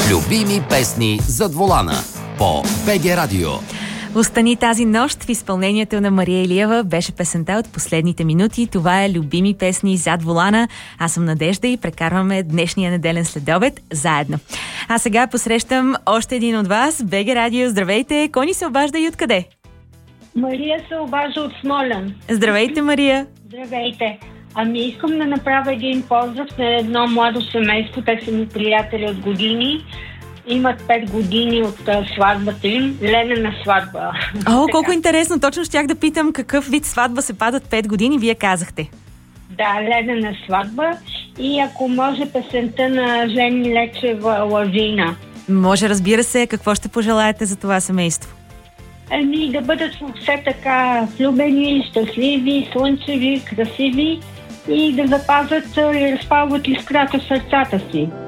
Любими песни зад волана по БГ Радио. Остани тази нощ в изпълнението на Мария Илиева беше песента от последните минути. Това е Любими песни зад волана. Аз съм Надежда и прекарваме днешния неделен следобед заедно. А сега посрещам още един от вас. БГ Радио, здравейте! Кой ни се обажда и откъде? Мария се обажда от Смолян. Здравейте, Мария! Здравейте! Искам да направя един поздрав на едно младо семейство. Те са ми приятели от години. Имат 5 години от сватбата им. Ленена сватба. О, колко интересно! Точно щях да питам какъв вид сватба се падат 5 години. Вие казахте. Да, ленена сватба. И ако може песента на Жени Лечева Лавина. Може, разбира се. Какво ще пожелаете за това семейство? Да бъдат все така влюбени, щастливи, слънчеви, красиви и да запазят и разпалват искрата в сърцата си.